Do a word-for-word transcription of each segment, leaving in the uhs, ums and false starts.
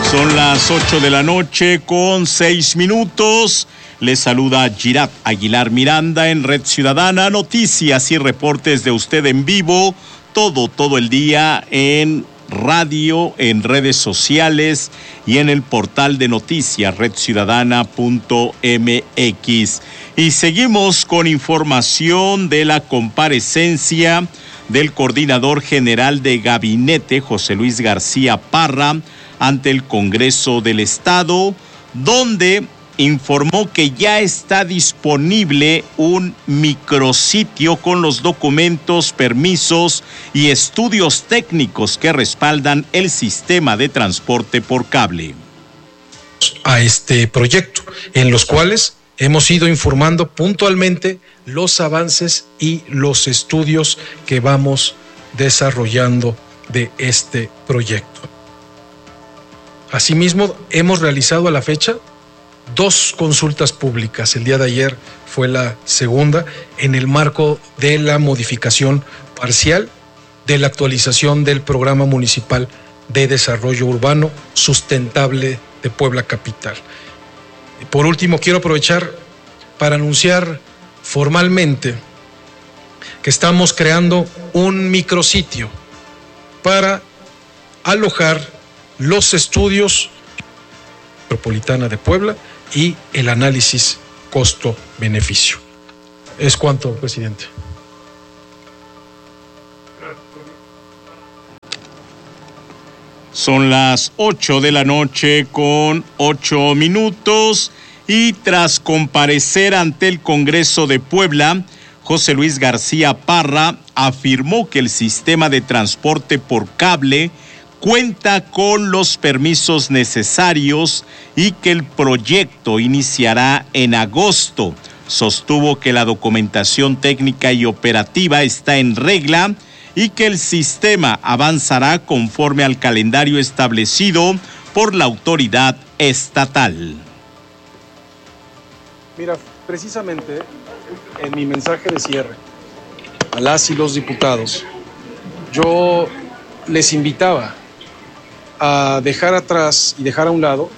Son las ocho de la noche con seis minutos. Les saluda Girat Aguilar Miranda en Red Ciudadana. Noticias y reportes de usted en vivo, todo, todo el día en radio, en redes sociales y en el portal de noticias red ciudadana punto m x. Y seguimos con información de la comparecencia del coordinador general de gabinete, José Luis García Parra, ante el Congreso del Estado, donde informó que ya está disponible un micrositio con los documentos, permisos y estudios técnicos que respaldan el sistema de transporte por cable. A este proyecto, en los cuales hemos ido informando puntualmente los avances y los estudios que vamos desarrollando de este proyecto. Asimismo, hemos realizado a la fecha dos consultas públicas. El día de ayer fue la segunda en el marco de la modificación parcial de la actualización del Programa Municipal de Desarrollo Urbano Sustentable de Puebla Capital. Por último, quiero aprovechar para anunciar formalmente que estamos creando un micrositio para alojar los estudios metropolitana de Puebla y el análisis costo-beneficio. Es cuanto, presidente. Son las ocho de la noche con ocho minutos y tras comparecer ante el Congreso de Puebla, José Luis García Parra afirmó que el sistema de transporte por cable cuenta con los permisos necesarios y que el proyecto iniciará en agosto. Sostuvo que la documentación técnica y operativa está en regla y que el sistema avanzará conforme al calendario establecido por la autoridad estatal. Mira, precisamente en mi mensaje de cierre a las y los diputados, yo les invitaba a dejar atrás y dejar a un lado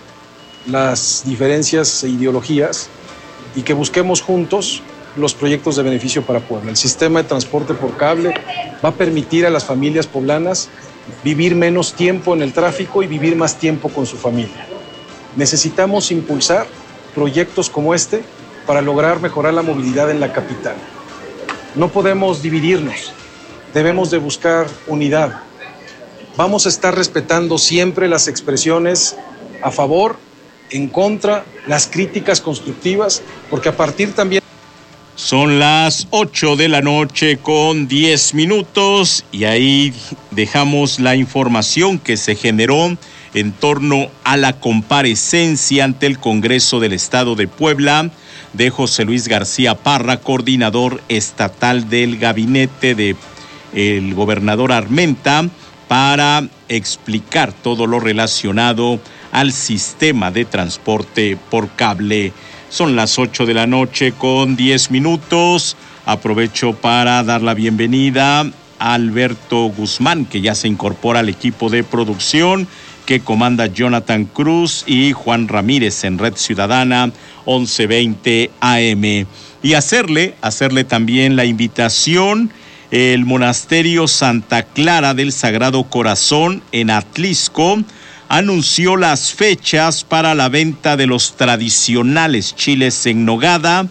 las diferencias e ideologías y que busquemos juntos los proyectos de beneficio para Puebla. El sistema de transporte por cable va a permitir a las familias poblanas vivir menos tiempo en el tráfico y vivir más tiempo con su familia. Necesitamos impulsar proyectos como este para lograr mejorar la movilidad en la capital. No podemos dividirnos, debemos de buscar unidad. Vamos a estar respetando siempre las expresiones a favor, en contra, las críticas constructivas, porque a partir también... Son las ocho de la noche con diez minutos y ahí dejamos la información que se generó en torno a la comparecencia ante el Congreso del Estado de Puebla de José Luis García Parra, coordinador estatal del gabinete del gobernador Armenta, para explicar todo lo relacionado al sistema de transporte por cable. Son las ocho de la noche con diez minutos. Aprovecho para dar la bienvenida a Alberto Guzmán, que ya se incorpora al equipo de producción que comanda Jonathan Cruz y Juan Ramírez en Red Ciudadana once veinte A M. Y hacerle, hacerle también la invitación. El Monasterio Santa Clara del Sagrado Corazón en Atlisco anunció las fechas para la venta de los tradicionales chiles en nogada,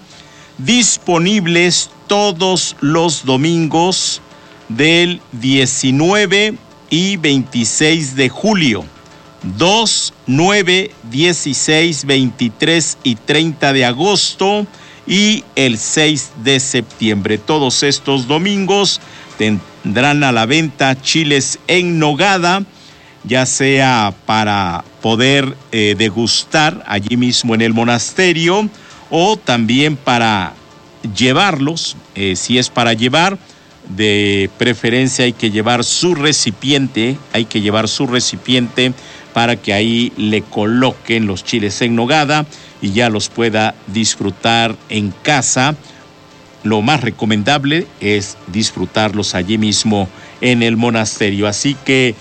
disponibles todos los domingos del diecinueve y veintiséis de julio, dos, nueve, dieciséis, veintitrés y treinta de agosto y el seis de septiembre. Todos estos domingos tendrán a la venta chiles en nogada, ya sea para poder eh, degustar allí mismo en el monasterio o también para llevarlos, eh, si es para llevar, de preferencia hay que llevar su recipiente, hay que llevar su recipiente para que ahí le coloquen los chiles en nogada y ya los pueda disfrutar en casa. Lo más recomendable es disfrutarlos allí mismo en el monasterio. Así que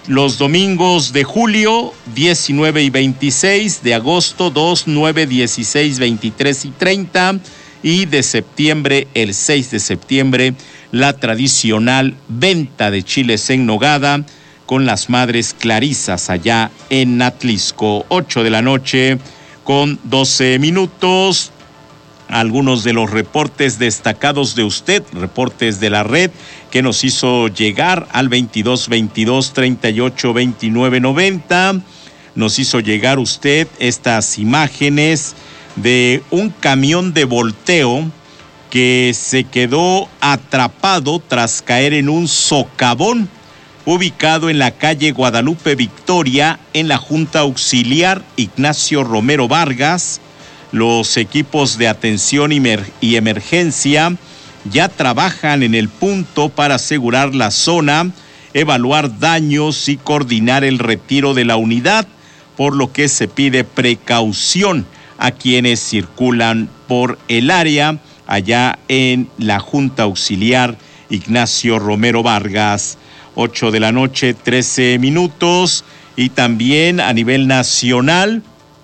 Los domingos de julio, diecinueve y veintiséis, de agosto, dos, nueve, dieciséis, veintitrés y treinta, y de septiembre, el seis de septiembre, la tradicional venta de chiles en nogada con las Madres Clarisas allá en Atlisco. Ocho de la noche con doce minutos. Algunos de los reportes destacados de usted, reportes de la red que nos hizo llegar al veintidós veintidós treinta y ocho veintinueve noventa. Nos hizo llegar usted estas imágenes de un camión de volteo que se quedó atrapado tras caer en un socavón ubicado en la calle Guadalupe Victoria, en la Junta Auxiliar Ignacio Romero Vargas. Los equipos de atención y emergencia ya trabajan en el punto para asegurar la zona, evaluar daños y coordinar el retiro de la unidad, por lo que se pide precaución a quienes circulan por el área allá en la Junta Auxiliar Ignacio Romero Vargas. Ocho de la noche, trece minutos, y también a nivel nacional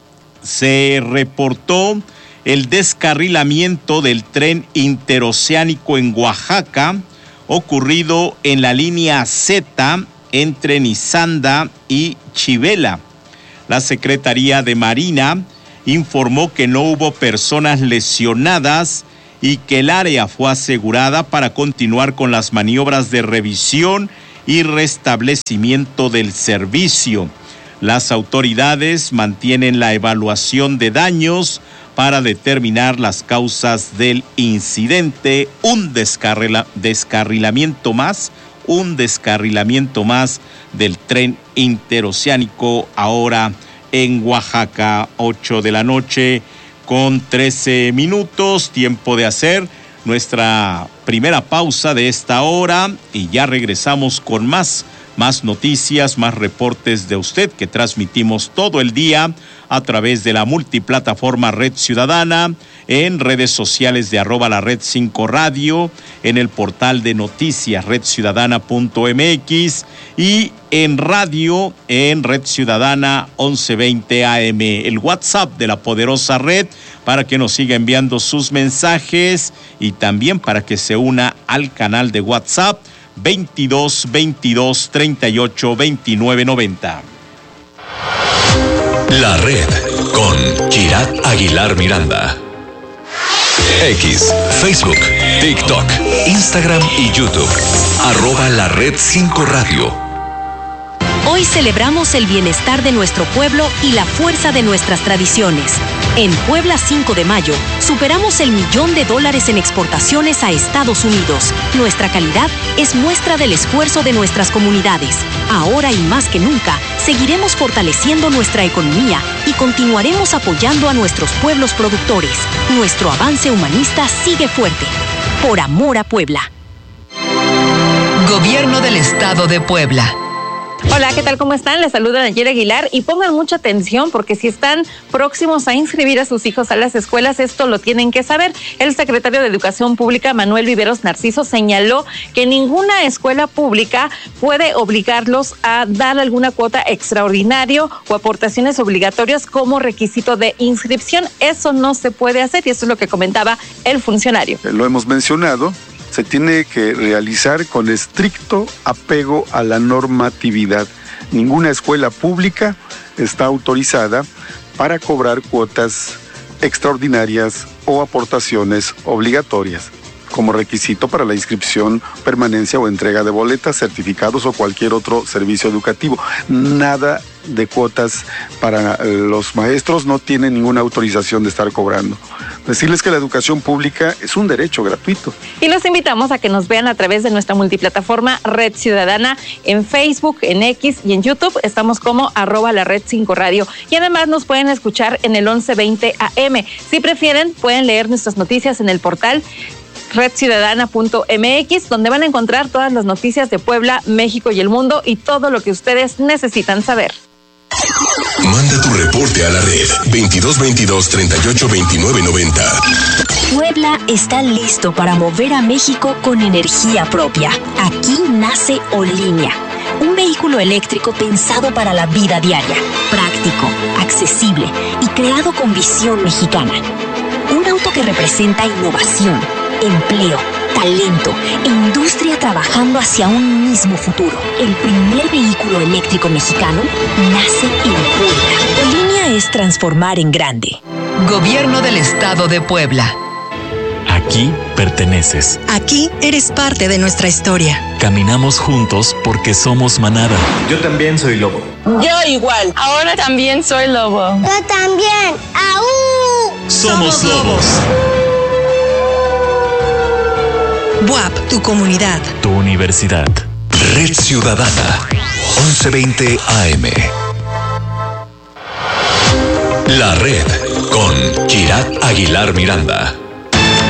se reportó el descarrilamiento del tren interoceánico en Oaxaca, ocurrido en la línea Z entre Nizanda y Chivela. La Secretaría de Marina informó que no hubo personas lesionadas y que el área fue asegurada para continuar con las maniobras de revisión y restablecimiento del servicio. Las autoridades mantienen la evaluación de daños para determinar las causas del incidente. Un descarrila, descarrilamiento más, un descarrilamiento más del tren interoceánico ahora en Oaxaca. Ocho de la noche con trece minutos, tiempo de hacer nuestra primera pausa de esta hora y ya regresamos con más. Más noticias, más reportes de usted que transmitimos todo el día a través de la multiplataforma Red Ciudadana, en redes sociales de arroba la Red cinco Radio, en el portal de noticias red ciudadana punto m x y en radio en Red Ciudadana once veinte A M. El WhatsApp de la poderosa red para que nos siga enviando sus mensajes y también para que se una al canal de WhatsApp veintidós veintidós treinta y ocho veintinueve noventa. La red con Kirat Aguilar Miranda. X, Facebook, TikTok, Instagram y YouTube. Arroba la Red cinco Radio. Hoy celebramos el bienestar de nuestro pueblo y la fuerza de nuestras tradiciones. En Puebla cinco de mayo, superamos el millón de dólares en exportaciones a Estados Unidos. Nuestra calidad es muestra del esfuerzo de nuestras comunidades. Ahora y más que nunca, seguiremos fortaleciendo nuestra economía y continuaremos apoyando a nuestros pueblos productores. Nuestro avance humanista sigue fuerte. Por amor a Puebla. Gobierno del Estado de Puebla. Hola, ¿qué tal? ¿Cómo están? Les saluda Nayera Aguilar y pongan mucha atención porque si están próximos a inscribir a sus hijos a las escuelas, esto lo tienen que saber. El secretario de Educación Pública, Manuel Viveros Narciso, señaló que ninguna escuela pública puede obligarlos a dar alguna cuota extraordinaria o aportaciones obligatorias como requisito de inscripción. Eso no se puede hacer y eso es lo que comentaba el funcionario. Lo hemos mencionado. Se tiene que realizar con estricto apego a la normatividad. Ninguna escuela pública está autorizada para cobrar cuotas extraordinarias o aportaciones obligatorias como requisito para la inscripción, permanencia o entrega de boletas, certificados o cualquier otro servicio educativo. Nada de cuotas para los maestros, no tienen ninguna autorización de estar cobrando. Decirles que la educación pública es un derecho gratuito. Y los invitamos a que nos vean a través de nuestra multiplataforma Red Ciudadana en Facebook, en X y en YouTube. Estamos como arroba la Red cinco Radio. Y además nos pueden escuchar en el once veinte A M. Si prefieren, pueden leer nuestras noticias en el portal red ciudadana punto m x, donde van a encontrar todas las noticias de Puebla, México y el mundo y todo lo que ustedes necesitan saber. Manda tu reporte a la red veintidós veintidós treinta y ocho veintinueve noventa. Puebla está listo para mover a México con energía propia. Aquí nace Olínea, Un vehículo eléctrico pensado para la vida diaria, práctico, accesible y creado con visión mexicana. Un auto que representa innovación, empleo, talento e industria trabajando hacia un mismo futuro. El primer vehículo eléctrico mexicano nace en Puebla. Tu línea es transformar en grande. Gobierno del Estado de Puebla. Aquí perteneces. Aquí eres parte de nuestra historia. Caminamos juntos porque somos manada. Yo también soy lobo. Yo igual. Ahora también soy lobo. Yo también. ¡Aú! Somos, somos lobos. B U A P, tu comunidad. Tu universidad. Red Ciudadana. once veinte A M. La Red con Kirat Aguilar Miranda.